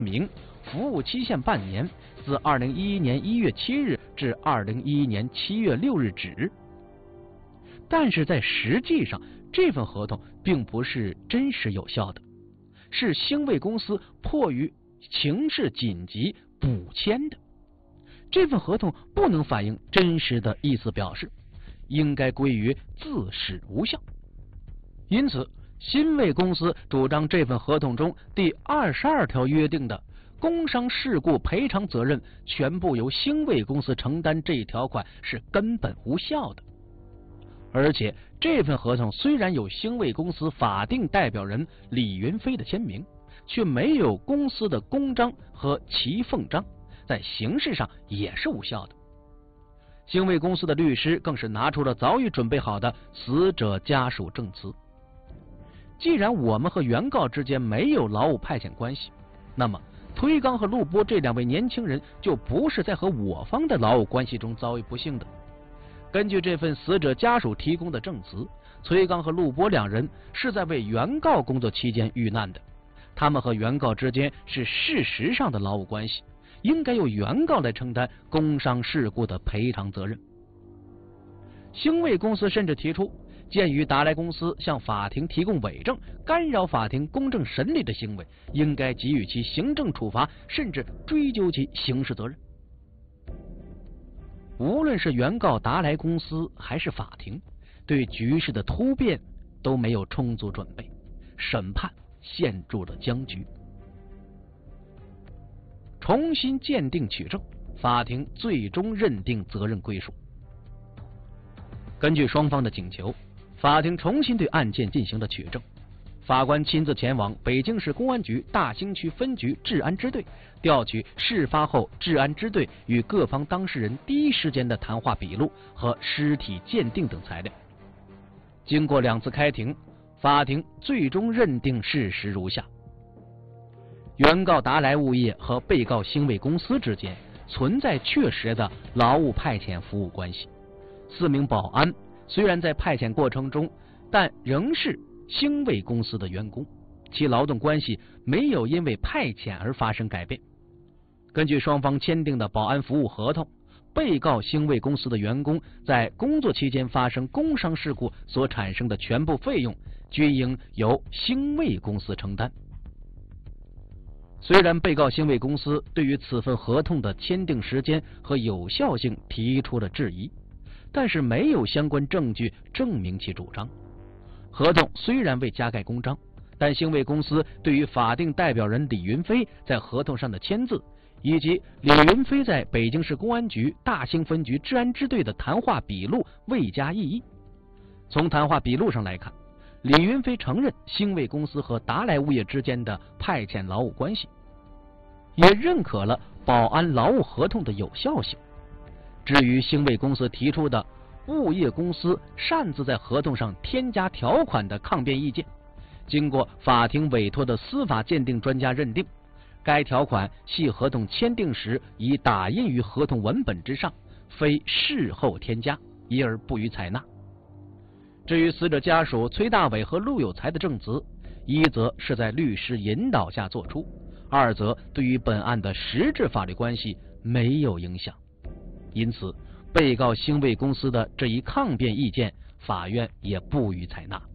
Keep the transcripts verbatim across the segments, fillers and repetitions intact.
明，服务期限半年，自二零一一年一月七日至二零一一年七月六日止。但是在实际上，这份合同并不是真实有效的，是兴卫公司迫于情势紧急补签的。这份合同不能反映真实的意思表示，应该归于自始无效。因此，兴卫公司主张这份合同中第二十二条约定的工伤事故赔偿责任全部由兴卫公司承担这一条款是根本无效的。而且，这份合同虽然有兴卫公司法定代表人李云飞的签名，却没有公司的公章和骑凤章，在形式上也是无效的。兴卫公司的律师更是拿出了早已准备好的死者家属证词。既然我们和原告之间没有劳务派遣关系，那么崔刚和陆波这两位年轻人就不是在和我方的劳务关系中遭遇不幸的。根据这份死者家属提供的证词，崔刚和陆波两人是在为原告工作期间遇难的，他们和原告之间是事实上的劳务关系，应该由原告来承担工伤事故的赔偿责任。兴卫公司甚至提出，鉴于达来公司向法庭提供伪证，干扰法庭公正审理的行为，应该给予其行政处罚，甚至追究其刑事责任。无论是原告达来公司还是法庭，对局势的突变都没有充足准备，审判陷入了僵局。重新鉴定取证，法庭最终认定责任归属。根据双方的请求，法庭重新对案件进行了取证。法官亲自前往北京市公安局大兴区分局治安支队，调取事发后治安支队与各方当事人第一时间的谈话笔录和尸体鉴定等材料。经过两次开庭，法庭最终认定事实如下：原告达来物业和被告兴卫公司之间存在确实的劳务派遣服务关系。四名保安虽然在派遣过程中，但仍是兴卫公司的员工，其劳动关系没有因为派遣而发生改变。根据双方签订的保安服务合同，被告兴卫公司的员工在工作期间发生工伤事故所产生的全部费用，均应由兴卫公司承担。虽然被告兴卫公司对于此份合同的签订时间和有效性提出了质疑，但是没有相关证据证明其主张。合同虽然未加盖公章，但兴卫公司对于法定代表人李云飞在合同上的签字，以及李云飞在北京市公安局大兴分局治安支队的谈话笔录未加异议。从谈话笔录上来看，李云飞承认兴卫公司和达来物业之间的派遣劳务关系，也认可了保安劳务合同的有效性。至于兴卫公司提出的物业公司擅自在合同上添加条款的抗辩意见，经过法庭委托的司法鉴定专家认定，该条款系合同签订时已打印于合同文本之上，非事后添加，因而不予采纳。至于死者家属崔大伟和陆有才的证词，一则是在律师引导下作出，二则对于本案的实质法律关系没有影响。因此，被告兴卫公司的这一抗辩意见，法院也不予采纳。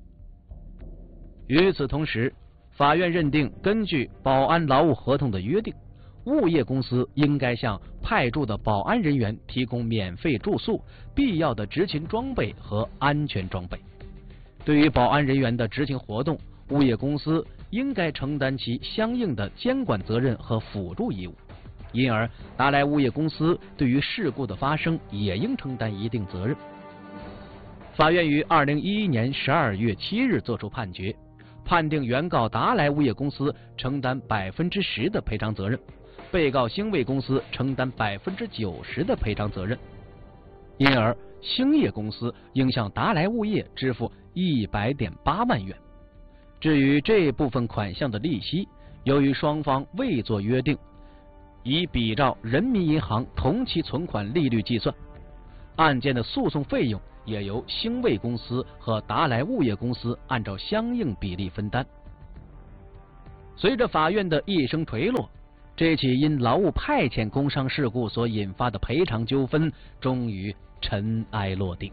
与此同时，法院认定，根据保安劳务合同的约定，物业公司应该向派驻的保安人员提供免费住宿、必要的执勤装备和安全装备。对于保安人员的执勤活动，物业公司应该承担其相应的监管责任和辅助义务。因而，达来物业公司对于事故的发生也应承担一定责任。法院于二零一一年十二月七日作出判决，判定原告达来物业公司承担百分之十的赔偿责任，被告兴卫公司承担百分之九十的赔偿责任。因而，兴业公司应向达来物业支付一百点八万元。至于这部分款项的利息，由于双方未作约定，以比照人民银行同期存款利率计算，案件的诉讼费用也由兴卫公司和达来物业公司按照相应比例分担。 随着法院的一声垂落，这起因劳务派遣工伤事故所引发的赔偿纠纷终于尘埃落定。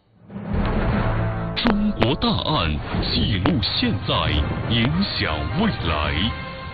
中国大案记录现在，影响未来。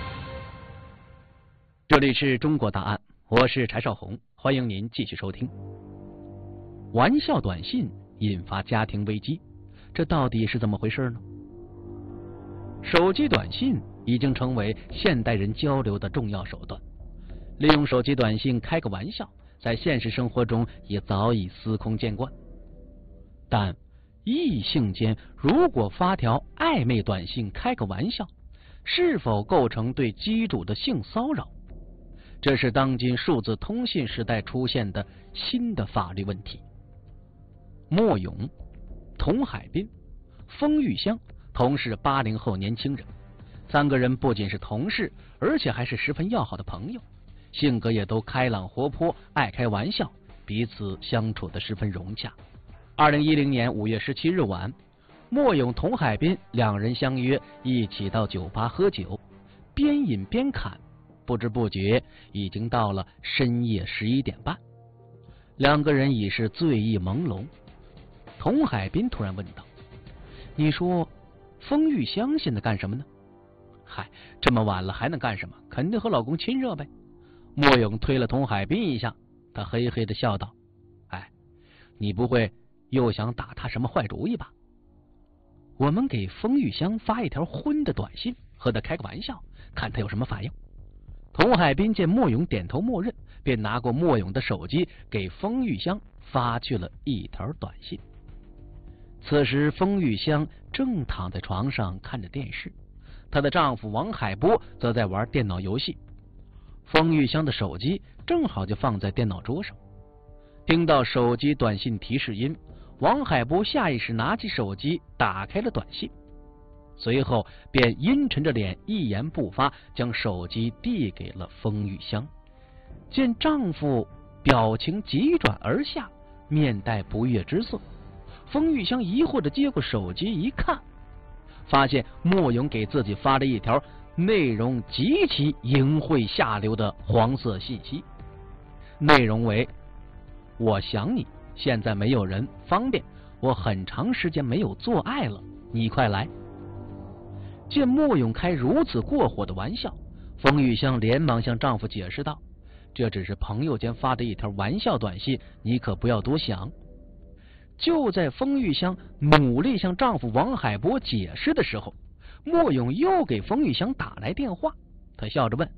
这里是中国大案，我是柴少红，欢迎您继续收听。玩笑短信引发家庭危机，这到底是怎么回事呢？手机短信已经成为现代人交流的重要手段，利用手机短信开个玩笑，在现实生活中也早已司空见惯。但异性间如果发条暧昧短信开个玩笑，是否构成对机主的性骚扰？这是当今数字通信时代出现的新的法律问题。莫勇、童海滨、封玉香同是八零后年轻人，三个人不仅是同事，而且还是十分要好的朋友，性格也都开朗活泼，爱开玩笑，彼此相处得十分融洽。二零一零年五月十七日晚，莫勇、童海滨两人相约一起到酒吧喝酒，边饮边侃，不知不觉已经到了深夜十一点半，两个人已是醉意朦胧。童海滨突然问道：“你说封玉香现在干什么呢？”“嗨，这么晚了还能干什么？肯定和老公亲热呗。”莫勇推了童海滨一下，他嘿嘿的笑道：“哎，你不会又想打他什么坏主意吧？我们给封玉香发一条荤的短信，和他开个玩笑，看他有什么反应。”童海滨见莫勇点头默认，便拿过莫勇的手机，给封玉香发去了一条短信。此时封玉香正躺在床上看着电视，她的丈夫王海波则在玩电脑游戏。封玉香的手机正好就放在电脑桌上，听到手机短信提示音，王海波下意识拿起手机打开了短信，随后便阴沉着脸一言不发，将手机递给了封玉香。见丈夫表情急转而下，面带不悦之色，封玉香疑惑地接过手机一看，发现莫勇给自己发了一条内容极其淫秽下流的黄色信息，内容为：“我想你，现在没有人方便，我很长时间没有做爱了，你快来。”见莫勇开如此过火的玩笑，封玉香连忙向丈夫解释道：“这只是朋友间发的一条玩笑短信，你可不要多想。”就在封玉香努力向丈夫王海波解释的时候，莫勇又给封玉香打来电话，他笑着问：“